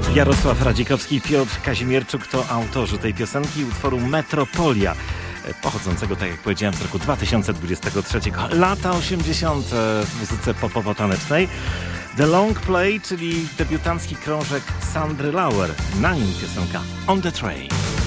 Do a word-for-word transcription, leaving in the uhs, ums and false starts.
Jarosław Radzikowski i Piotr Kazimierczuk to autorzy tej piosenki utworu Metropolia, pochodzącego, tak jak powiedziałem, z roku dwa tysiące dwudziestego trzeciego. Lata osiemdziesiąte w muzyce popowo-tanecznej. The Long Play, czyli debiutancki krążek Sandry Lauer. Na nim piosenka On the Train.